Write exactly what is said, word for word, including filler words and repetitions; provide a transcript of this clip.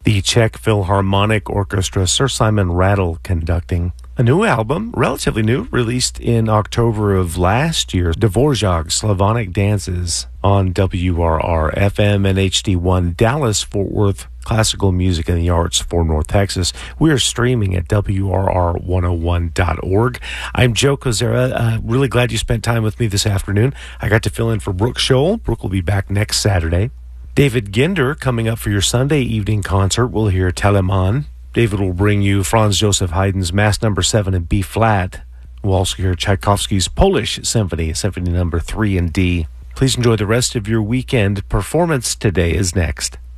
The Czech Philharmonic Orchestra, Sir Simon Rattle conducting. A new album, relatively new, released in October of last year, Dvorak, Slavonic Dances, on W R R F M and H D one, Dallas, Fort Worth, Classical Music and the Arts for North Texas. We are streaming at W R R one oh one dot org. I'm Joe Kozera. Uh, really glad you spent time with me this afternoon. I got to fill in for Brooke Scholl. Brooke will be back next Saturday. David Ginder coming up for your Sunday evening concert. We'll hear Telemann. David will bring you Franz Joseph Haydn's Mass Number Seven in B flat. We'll also hear Tchaikovsky's Polish Symphony, Symphony Number Three in D. Please enjoy the rest of your weekend. Performance Today is next.